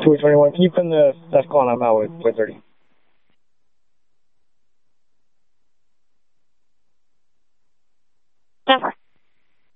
221. Can you pin the that's calling? I'm out with 30.